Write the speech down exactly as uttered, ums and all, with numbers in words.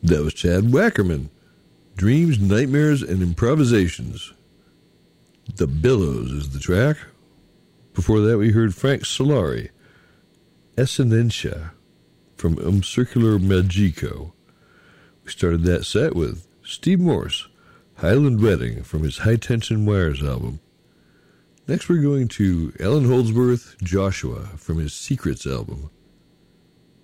That was Chad Wackerman. Dreams, Nightmares, and Improvisations. The Billows is the track. Before that, we heard Frank Solari. Essentia from Um Circular Magico. We started that set with Steve Morse, Highland Wedding from his High Tension Wires album. Next, we're going to Alan Holdsworth, Joshua from his Secrets album.